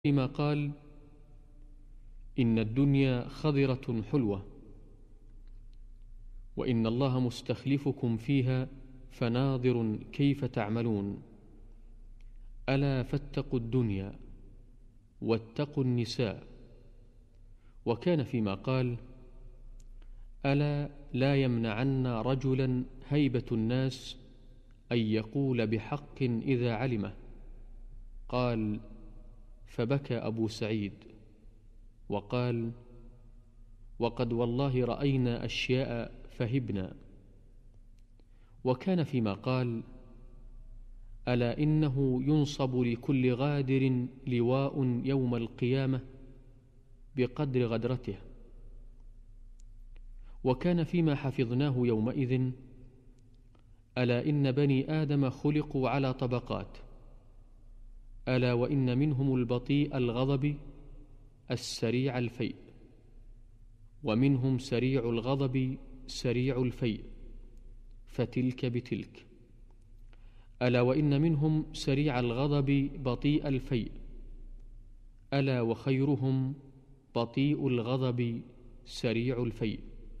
فيما قال: إن الدنيا خضرة حلوة، وإن الله مستخلفكم فيها فناظر كيف تعملون، ألا فاتقوا الدنيا واتقوا النساء. وكان فيما قال: ألا لا يمنعن رجلا هيبة الناس أن يقول بحق إذا علمه. قال: فبكى أبو سعيد وقال: وقد والله رأينا أشياء فهبنا. وكان فيما قال: ألا إنه ينصب لكل غادر لواء يوم القيامة بقدر غدرته. وكان فيما حفظناه يومئذ: ألا إن بني آدم خلقوا على طبقات، ألا وإن منهم البطيء الغضب السريع الفيء، ومنهم سريع الغضب سريع الفيء، فتلك بتلك. ألا وإن منهم سريع الغضب بطيء الفيء، ألا وخيرهم بطيء الغضب سريع الفيء،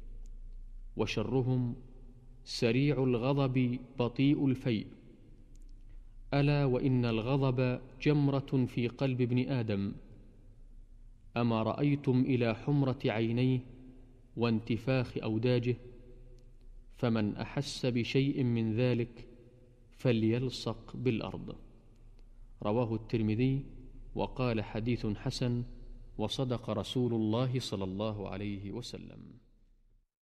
وشرهم سريع الغضب بطيء الفيء. ألا وإن الغضب جمرة في قلب ابن آدم، أما رأيتم إلى حمرة عينيه وانتفاخ أوداجه؟ فمن أحس بشيء من ذلك فليلصق بالأرض. رواه الترمذي وقال: حديث حسن، وصدق رسول الله صلى الله عليه وسلم.